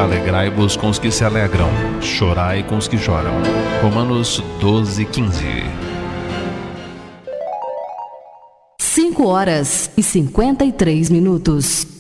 Alegrai-vos com os que se alegram, chorai com os que choram. Romanos 12:15. 5 horas e 53 minutos.